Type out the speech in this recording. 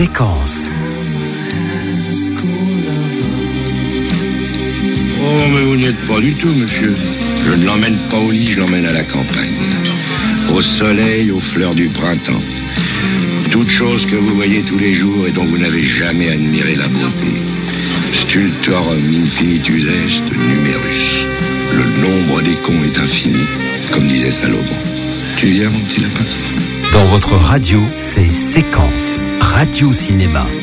Séquence. Oh, mais vous n'y êtes pas du tout, monsieur. Je ne l'emmène pas au lit, je l'emmène à la campagne. Au soleil, aux fleurs du printemps. Toutes choses que vous voyez tous les jours et dont vous n'avez jamais admiré la beauté. Stultorum infinitus est numerus. Le nombre des cons est infini, comme disait Salomon. Tu viens, mon petit lapin ? Dans votre radio, c'est Séquence. Radio Cinéma.